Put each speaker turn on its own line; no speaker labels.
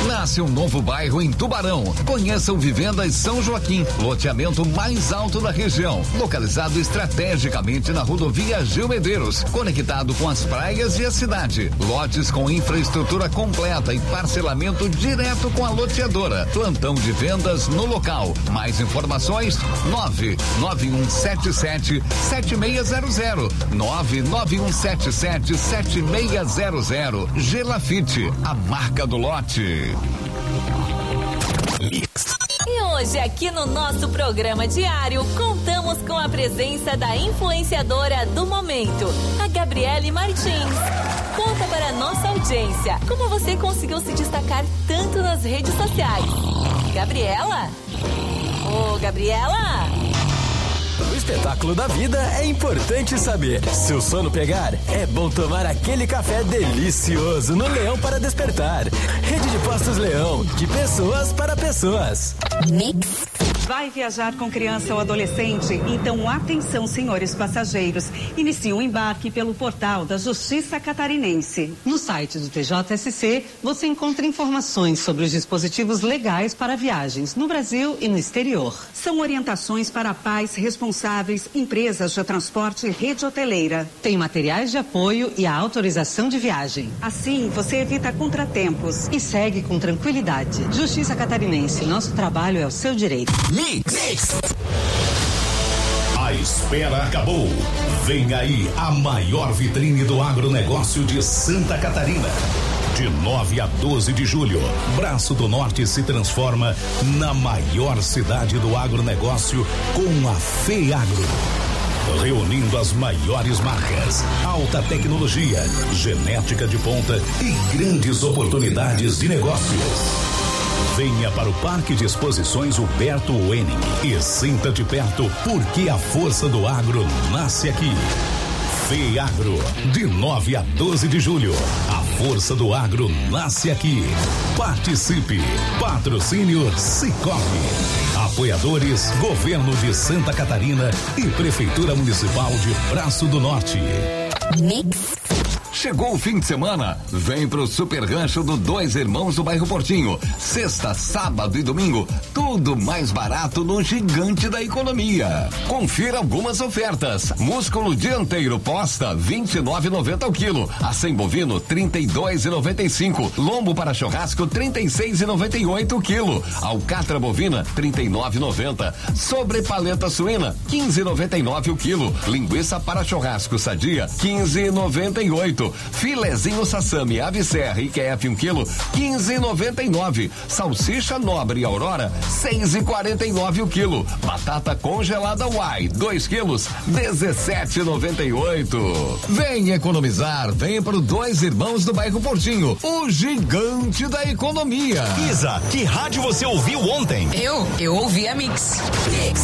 Nasce um novo bairro em Tubarão. Conheça o Vivendas São Joaquim, loteamento mais alto da região, localizado estrategicamente na rodovia Gil Medeiros, conectado com as praias e a cidade. Lotes com infraestrutura completa e parcelamento direto com a loteadora. Plantão de vendas no local. Mais informações: 99177-7600. 99177-7600. Gelafite, a marca do lote.
E hoje, aqui no nosso programa diário, contamos com a presença da influenciadora do momento, a Gabriele Martins. Conta para a nossa audiência como você conseguiu se destacar tanto nas redes sociais. Gabriela? Ô, Gabriela?
No espetáculo da vida é importante saber. Se o sono pegar, é bom tomar aquele café delicioso no Leão para despertar. Rede de Postos Leão, de pessoas para pessoas.
Vai viajar com criança ou adolescente? Então atenção, senhores passageiros. Inicie o embarque pelo portal da Justiça Catarinense.
No site do TJSC, você encontra informações sobre os dispositivos legais para viagens no Brasil e no exterior.
São orientações para pais responsáveis, empresas de transporte e rede hoteleira.
Tem materiais de apoio e a autorização de viagem.
Assim, você evita contratempos.
E segue com tranquilidade. Justiça Catarinense, nosso trabalho é o seu direito.
Mix. A espera acabou. Vem aí a maior vitrine do agronegócio de Santa Catarina. De 9 a 12 de julho, Braço do Norte se transforma na maior cidade do agronegócio com a FEAGRO. Reunindo as maiores marcas, alta tecnologia, genética de ponta e grandes oportunidades de negócios. Venha para o Parque de Exposições Huberto Wenning e sinta de perto porque a força do agro nasce aqui. FEAGRO, de 9 a 12 de julho. A força do agro nasce aqui. Participe. Patrocínio Sicoob. Apoiadores, Governo de Santa Catarina e Prefeitura Municipal de Braço do Norte.
Chegou o fim de semana, vem pro Super Rancho do Dois Irmãos do bairro Portinho. Sexta, sábado e domingo, tudo mais barato no gigante da economia. Confira algumas ofertas. Músculo dianteiro posta, 29,90 ao quilo. Acém bovino, 32,95. Lombo para churrasco, 36,98 o quilo. Alcatra bovina, 39,90. Sobre paleta suína, 15,99 o quilo. Linguiça para churrasco sadia, 15,98. Filezinho Sassami, ave serra e QF 1 quilo, 15,99. Salsicha nobre Aurora, 6,49 o quilo. Batata congelada Uai, 2 quilos, 17,98. Vem economizar, vem pro Dois Irmãos do bairro Portinho, o gigante da economia.
Isa, que rádio você ouviu ontem?
Eu ouvi a Mix.